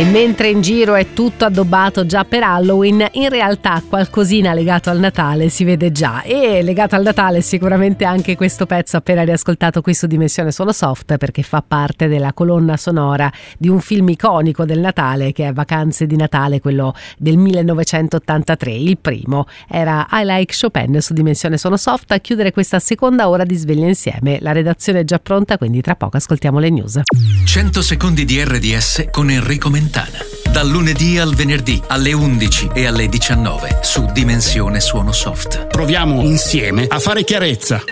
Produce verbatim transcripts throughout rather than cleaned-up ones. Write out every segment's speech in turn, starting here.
E mentre in giro è tutto addobbato già per Halloween, in realtà qualcosina legato al Natale si vede già, e legato al Natale sicuramente anche questo pezzo appena riascoltato qui su Dimensione Suono Soft, perché fa parte della colonna sonora di un film iconico del Natale che è Vacanze di Natale, quello del millenovecentottantatré. Il primo era I Like Chopin su Dimensione Suono Soft a chiudere questa seconda ora di Sveglia Insieme. La redazione è già pronta, quindi tra poco ascoltiamo le news. cento secondi di R D S con Enrico Mentana. Dal lunedì al venerdì alle undici e alle diciannove su Dimensione Suono Soft. Proviamo insieme a fare chiarezza.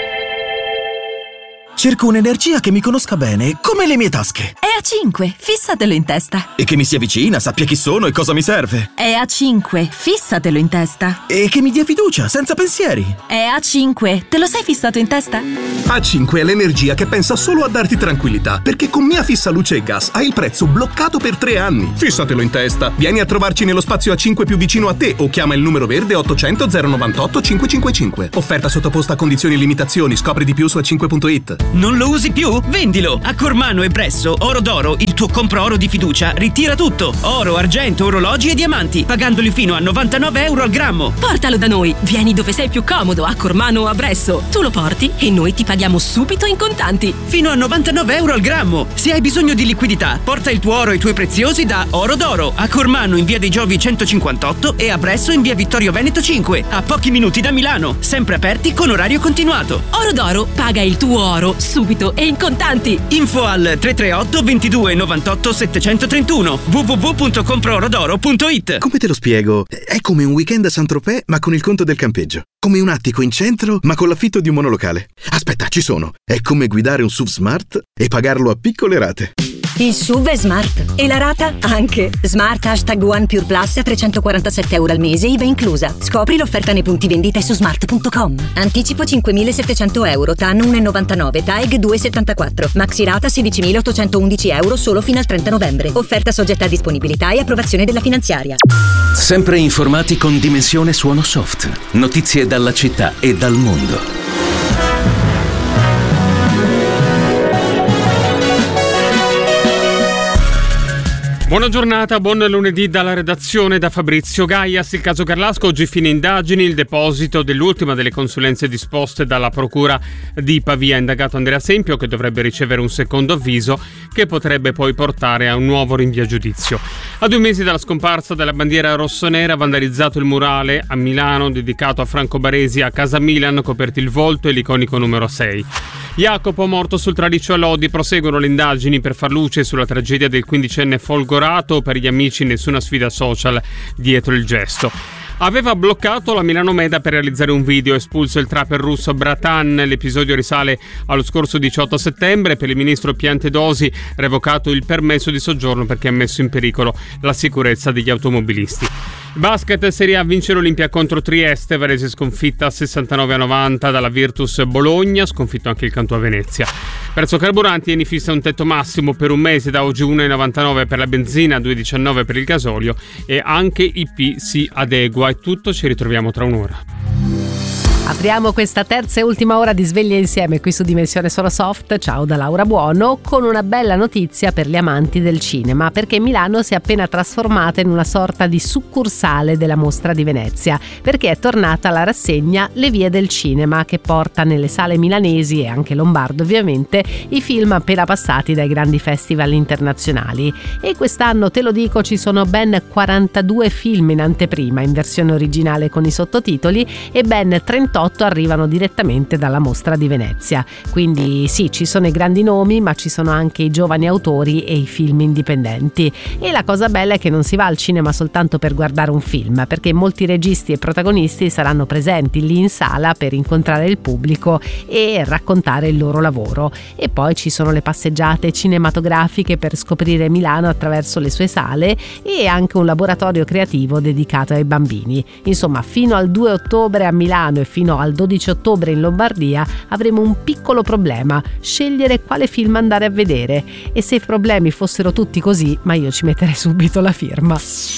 Cerco un'energia che mi conosca bene, come le mie tasche. È A cinque, fissatelo in testa. E che mi sia vicina, sappia chi sono e cosa mi serve. È A cinque, fissatelo in testa. E che mi dia fiducia, senza pensieri. È A cinque, te lo sei fissato in testa? A cinque è l'energia che pensa solo a darti tranquillità, perché con Mia Fissa Luce e Gas hai il prezzo bloccato per tre anni. Fissatelo in testa. Vieni a trovarci nello spazio A cinque più vicino a te o chiama il numero verde ottocento zero novantotto cinquecentocinquantacinque. Offerta sottoposta a condizioni e limitazioni. Scopri di più su a cinque punto it. Non lo usi più? Vendilo! A Cormano e Bresso, Oro d'Oro, il tuo compro oro di fiducia, ritira tutto. Oro, argento, orologi e diamanti, pagandoli fino a novantanove euro al grammo. Portalo da noi, vieni dove sei più comodo, a Cormano o a Bresso. Tu lo porti e noi ti paghiamo subito in contanti. Fino a novantanove euro al grammo. Se hai bisogno di liquidità, porta il tuo oro e i tuoi preziosi da Oro d'Oro. A Cormano in via dei Giovi centocinquantotto e a Bresso in via Vittorio Veneto cinque, a pochi minuti da Milano, sempre aperti con orario continuato. Oro d'Oro, paga il tuo oro subito e in contanti. Info al tre tre otto ventidue novantotto settecentotrentuno w w w punto compro oro d'oro punto it. Come te lo spiego? È come un weekend a Saint-Tropez ma con il conto del campeggio. Come un attico in centro ma con l'affitto di un monolocale. Aspetta, ci sono. È come guidare un S U V Smart e pagarlo a piccole rate. Il S U V è smart e la rata anche. Smart Hashtag One Pure Plus a trecentoquarantasette euro al mese, I V A inclusa. Scopri l'offerta nei punti vendita e su smart punto com. Anticipo cinquemilasettecento euro, T A N uno virgola novantanove, T A E G due virgola settantaquattro. Maxi rata sedicimilaottocentoundici euro solo fino al trenta novembre. Offerta soggetta a disponibilità e approvazione della finanziaria. Sempre informati con Dimensione Suono Soft. Notizie dalla città e dal mondo. Buona giornata, buon lunedì dalla redazione da Fabrizio Gaias. Il caso Carlasco, oggi fine indagini, il deposito dell'ultima delle consulenze disposte dalla procura di Pavia. Indagato Andrea Sempio, che dovrebbe ricevere un secondo avviso che potrebbe poi portare a un nuovo rinvio a giudizio. A due mesi dalla scomparsa della bandiera rossonera, vandalizzato il murale a Milano dedicato a Franco Baresi a Casa Milan, coperti il volto e l'iconico numero sei. Jacopo morto sul traliccio a Lodi, proseguono le indagini per far luce sulla tragedia del quindicenne folgorato. Per gli amici nessuna sfida social dietro il gesto. Aveva bloccato la Milano Meda per realizzare un video, espulso il trapper russo Bratan. L'episodio risale allo scorso diciotto settembre. Per il ministro Piantedosi revocato il permesso di soggiorno perché ha messo in pericolo la sicurezza degli automobilisti. Basket, Serie A, vince l'Olimpia contro Trieste, Varese sconfitta sessantanove a novanta dalla Virtus Bologna, sconfitto anche il Cantua Venezia. Prezzo carburanti, Eni fissa un tetto massimo per un mese, da oggi uno virgola novantanove per la benzina, due virgola diciannove per il gasolio e anche I P si adegua. È tutto, ci ritroviamo tra un'ora. Apriamo questa terza e ultima ora di Sveglia Insieme qui su Dimensione Suono Soft. Ciao da Laura Buono, con una bella notizia per gli amanti del cinema, perché Milano si è appena trasformata in una sorta di succursale della Mostra di Venezia, perché è tornata la rassegna Le Vie del Cinema, che porta nelle sale milanesi e anche lombardo ovviamente i film appena passati dai grandi festival internazionali. E quest'anno, te lo dico, ci sono ben quarantadue film in anteprima in versione originale con i sottotitoli e ben trentotto arrivano direttamente dalla Mostra di Venezia. Quindi sì, ci sono i grandi nomi, ma ci sono anche i giovani autori e i film indipendenti. E la cosa bella è che non si va al cinema soltanto per guardare un film, perché molti registi e protagonisti saranno presenti lì in sala per incontrare il pubblico e raccontare il loro lavoro. E poi ci sono le passeggiate cinematografiche per scoprire Milano attraverso le sue sale e anche un laboratorio creativo dedicato ai bambini. Insomma, fino al due ottobre a Milano e fino al dodici ottobre in Lombardia avremo un piccolo problema: scegliere quale film andare a vedere. E se i problemi fossero tutti così, ma io ci metterei subito la firma.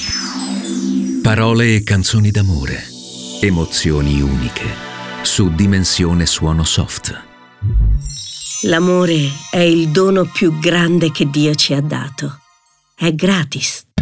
Parole e canzoni d'amore, emozioni uniche, su Dimensione Suono Soft. L'amore è il dono più grande che Dio ci ha dato. è gratis.